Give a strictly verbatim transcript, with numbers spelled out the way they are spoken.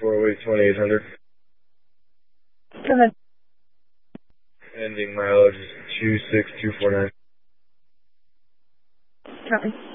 four oh eight, twenty-eight hundred. Go ahead. Ending mileage is two six two four nine. Copy.